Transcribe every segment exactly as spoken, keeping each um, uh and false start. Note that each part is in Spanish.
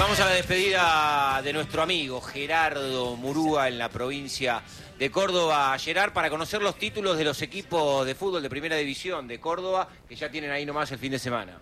Vamos a la despedida de nuestro amigo Gerardo Murúa en la provincia de Córdoba. Gerard, para conocer los títulos de los equipos de fútbol de Primera División de Córdoba, que ya tienen ahí nomás el fin de semana.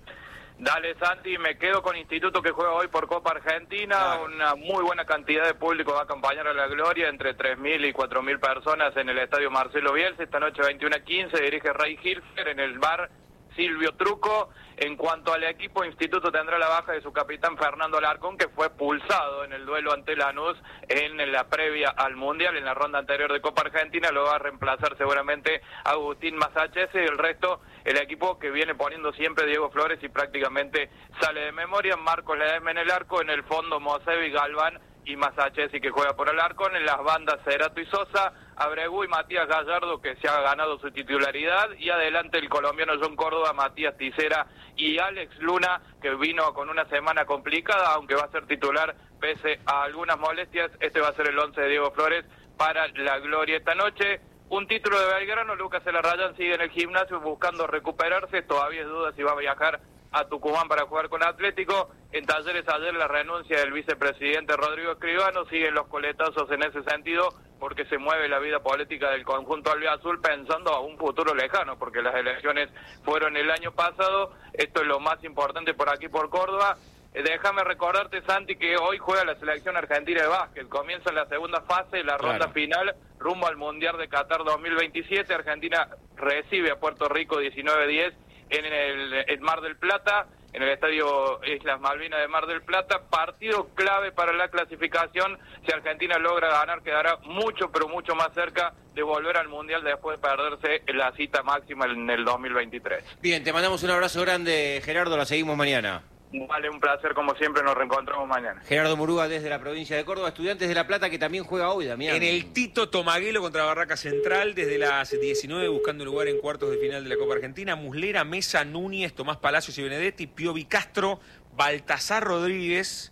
Dale, Santi, me quedo con Instituto, que juega hoy por Copa Argentina. Claro. Una muy buena cantidad de público va a acompañar a la gloria, entre tres mil y cuatro mil personas en el estadio Marcelo Bielsa. Esta noche veintiuno a quince dirige Ray Hilfer en el bar Silvio Truco. En cuanto al equipo, Instituto tendrá la baja de su capitán Fernando Alarcón, que fue pulsado en el duelo ante Lanús en la previa al Mundial, en la ronda anterior de Copa Argentina. Lo va a reemplazar seguramente Agustín Masachese, y el resto, el equipo que viene poniendo siempre Diego Flores y prácticamente sale de memoria. Marcos Ledesma en el arco, en el fondo Mosevi, Galván y Masachesi, que juega por Alarcón. En las bandas Cerato y Sosa, Abregu y Matías Gallardo, que se ha ganado su titularidad, y adelante el colombiano John Córdoba, Matías Ticera y Alex Luna, que vino con una semana complicada, aunque va a ser titular pese a algunas molestias. Este va a ser el once de Diego Flores para la gloria esta noche. Un título de Belgrano, Lucas Elarrayán sigue en el gimnasio buscando recuperarse, todavía es duda si va a viajar a Tucumán para jugar con Atlético. En Talleres ayer la renuncia del vicepresidente Rodrigo Escribano, siguen los coletazos en ese sentido, porque se mueve la vida política del conjunto albiazul pensando a un futuro lejano, porque las elecciones fueron el año pasado. Esto es lo más importante por aquí por Córdoba. Eh, déjame recordarte, Santi, que hoy juega la selección argentina de básquet, comienza la segunda fase, la ronda claro. final, rumbo al Mundial de Qatar dos mil veintisiete. Argentina recibe a Puerto Rico diecinueve diez en el, el Mar del Plata, en el estadio Islas Malvinas de Mar del Plata. Partido clave para la clasificación. Si Argentina logra ganar, quedará mucho, pero mucho más cerca de volver al Mundial después de perderse la cita máxima en el dos mil veintitrés. Bien, te mandamos un abrazo grande, Gerardo, la seguimos mañana. Vale, un placer como siempre, nos reencontramos mañana. Gerardo Murúa desde la provincia de Córdoba, Estudiantes de La Plata, que también juega hoy, Damián. En el Tito Tomaguelo contra Barraca Central, desde las diecinueve, buscando lugar en cuartos de final de la Copa Argentina. Muslera, Mesa, Núñez, Tomás Palacios y Benedetti, Piovi Castro, Baltasar Rodríguez,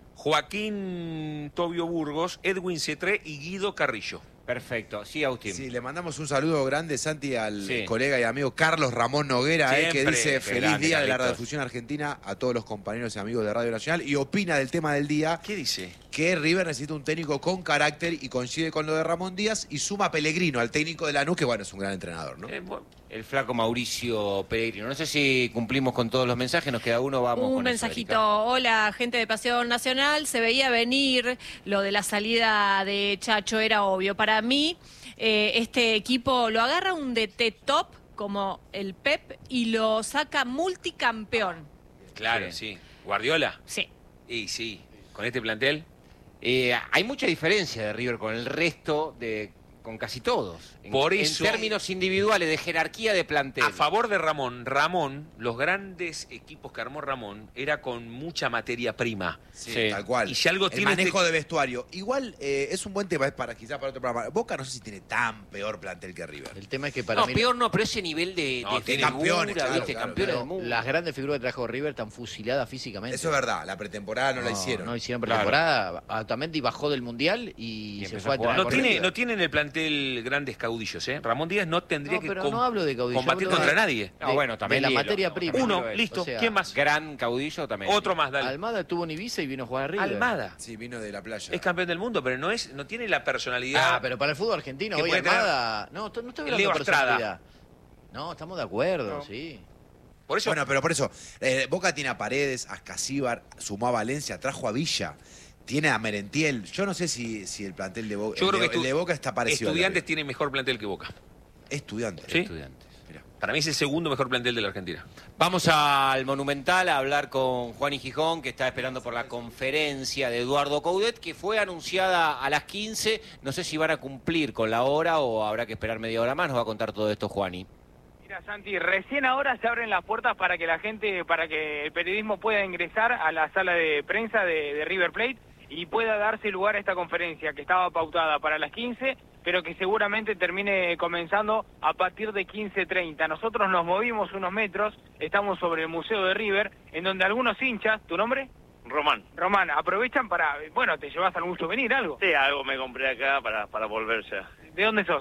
Joaquín Tobio Burgos, Edwin Cetré y Guido Carrillo. Perfecto. Sí, Agustín. Sí, le mandamos un saludo grande, Santi, al sí. colega y amigo Carlos Ramón Noguera, eh, que dice feliz grande, día Carlitos. de la Radiodifusión Argentina a todos los compañeros y amigos de Radio Nacional, y opina del tema del día. ¿Qué dice? Que River necesita un técnico con carácter, y coincide con lo de Ramón Díaz, y suma a Pellegrino, al técnico de Lanús, que bueno, es un gran entrenador, ¿no? Eh, bueno, el flaco Mauricio Pellegrino. No sé si cumplimos con todos los mensajes, nos queda uno, vamos Un con mensajito. Eso, Hola, gente de Paseo Nacional. Se veía venir lo de la salida de Chacho, era obvio. Para mí, eh, este equipo lo agarra un D T top como el Pep y lo saca multicampeón. Claro, sí. sí. ¿Guardiola? Sí. Y sí, con este plantel. Eh, hay mucha diferencia de River con el resto de... con casi todos. En, Por eso, en términos individuales, de jerarquía de plantel. A favor de Ramón, Ramón, los grandes equipos que armó Ramón era con mucha materia prima. Sí, sí. tal cual. Y si algo el tiene manejo este... de vestuario. Igual eh, es un buen tema para quizás para otro programa. Boca no sé si tiene tan peor plantel que River. El tema es que para no, mí... peor no, pero ese nivel de, No, de tiene figura, campeones, claro, ¿viste? claro, campeones Pero del mundo. las grandes figuras que trajo River están fusiladas físicamente. Eso es verdad, la pretemporada no, no la hicieron. No hicieron Claro. pretemporada. Otamendi bajó del Mundial y, Y se empezó fue a a jugar. entrenar No con tiene, River. no tiene en el plantel grandes caudillos, ¿eh? Ramón Díaz no tendría No, que pero com- no hablo de caudillo, combatir hablo de- contra nadie. No, de- bueno, también de la Diego, materia no, prima. también Uno, Diego es. listo. O sea, ¿Quién más? Gran caudillo también. Otro más, dale. Almada estuvo en Ibiza y vino a jugar a River. Almada. Sí, vino de la playa. Es campeón del mundo, pero no es, no tiene la personalidad. Ah, pero para el fútbol argentino, que hoy puede tener Almada... No, no estoy hablando Leo de Estrada. personalidad. No, estamos de acuerdo, No. sí. Por eso, Bueno, pero por eso, eh, Boca tiene a Paredes, a Casíbar, sumó a Valencia, trajo a Villa, tiene a Merentiel. Yo no sé si, si el plantel de Boca, yo el creo de, que estu- el de Boca está parecido. al de Estudiantes River. tiene mejor plantel que Boca. Estudiantes. ¿Sí? Estudiantes. Para mí es el segundo mejor plantel de la Argentina. Vamos al Monumental a hablar con Juan y Gijón, que está esperando por la conferencia de Eduardo Coudet, que fue anunciada a las quince. No sé si van a cumplir con la hora o habrá que esperar media hora más. Nos va a contar todo esto Juani. Mira, Santi, recién ahora se abren las puertas para que la gente, para que el periodismo pueda ingresar a la sala de prensa de, de River Plate y pueda darse lugar a esta conferencia que estaba pautada para las quince, pero que seguramente termine comenzando a partir de quince treinta. Nosotros nos movimos unos metros, estamos sobre el Museo de River, en donde algunos hinchas, ¿tu nombre? Román. Román, aprovechan para, bueno, ¿te llevas algún souvenir, algo? Sí, algo me compré acá para, para volver ya. ¿De dónde sos?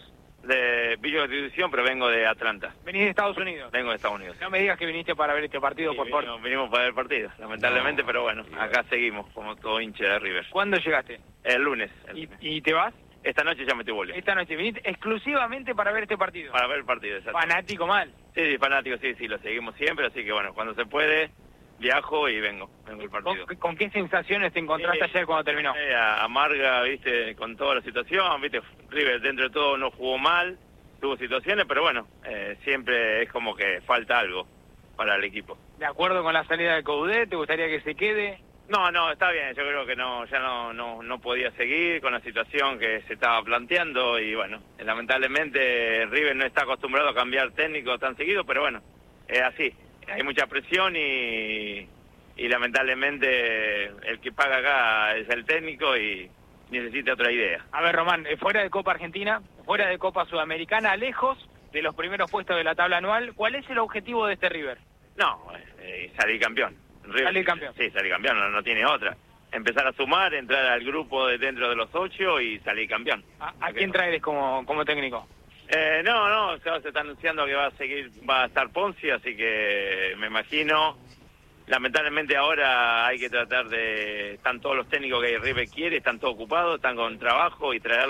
De Villa Constitución, pero vengo de Atlanta. Venís de Estados Unidos. Vengo de Estados Unidos. No me digas que viniste para ver este partido Sí, por por. vinimos, vinimos para ver el partido, lamentablemente, No, pero bueno, sí. acá seguimos como todo hincha de River. ¿Cuándo llegaste? El lunes. el ¿Y, lunes. y te vas? Esta noche ya me estoy volviendo. Esta noche viniste exclusivamente para ver este partido. Para ver el partido, exacto. Fanático mal. Sí, sí, fanático, sí, sí, lo seguimos siempre, así que bueno, cuando se puede, viajo y vengo, vengo al partido. ¿Con, con qué sensaciones te encontraste Eh, ayer cuando terminó? eh, amarga, viste, con toda la situación, viste, River dentro de todo no jugó mal, tuvo situaciones, pero bueno, eh, siempre es como que falta algo para el equipo. ¿De acuerdo con la salida de Coudet? ¿Te gustaría que se quede? No, no, está bien, yo creo que no, ya no, no, no podía seguir con la situación que se estaba planteando y bueno, lamentablemente River no está acostumbrado a cambiar técnico tan seguido, pero bueno, es así, hay mucha presión y, y lamentablemente el que paga acá es el técnico y necesita otra idea. A ver, Román, eh, fuera de Copa Argentina, fuera de Copa Sudamericana, lejos de los primeros puestos de la tabla anual, ¿cuál es el objetivo de este River? No, eh, salir campeón. River- Salir campeón. Sí, salir campeón, no, no tiene otra. Empezar a sumar, entrar al grupo de dentro de los ocho y salir campeón. ¿A, a quién traes como, como técnico? Eh, no, no, se, se está anunciando que va a seguir, va a estar Ponzi, así que me imagino, lamentablemente ahora hay que tratar de, están todos los técnicos que River quiere, están todos ocupados, están con trabajo y traerlos